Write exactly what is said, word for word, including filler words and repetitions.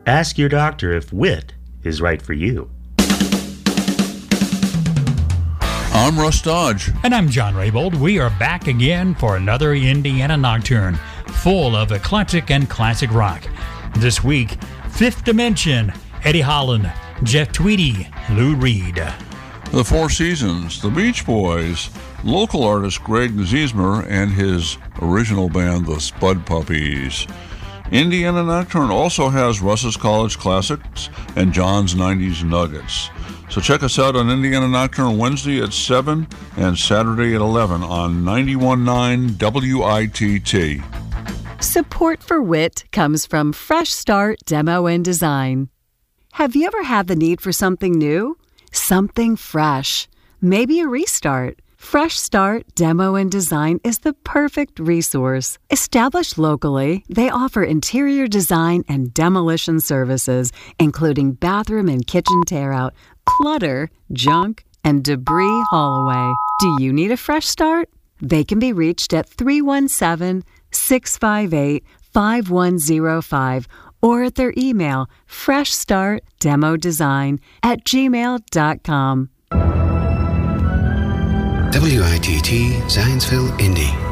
Ask your doctor if wit is right for you. I'm Russ Dodge. And I'm John Raybold. We are back again for another Indiana Nocturne, full of eclectic and classic rock. This week, Fifth Dimension, Eddie Holland, Jeff Tweedy, Lou Reed. The Four Seasons, the Beach Boys, local artist Greg Ziesmer and his original band, the Spud Puppies. Indiana Nocturne also has Russ's College Classics and John's nineties Nuggets. So check us out on Indiana Nocturne Wednesday at seven and Saturday at eleven on ninety-one point nine W I T T. Support for WIT comes from Fresh Start Demo and Design. Have you ever had the need for something new? Something fresh? Maybe a restart? Fresh Start Demo and Design is the perfect resource. Established locally, they offer interior design and demolition services, including bathroom and kitchen tear-out, clutter, junk, and debris haul away. Do you need a fresh start? They can be reached at three one seven, six five eight, five one zero five or at their email, freshstartdemodesign at gmail dot com. W I T T Zionsville, Indy.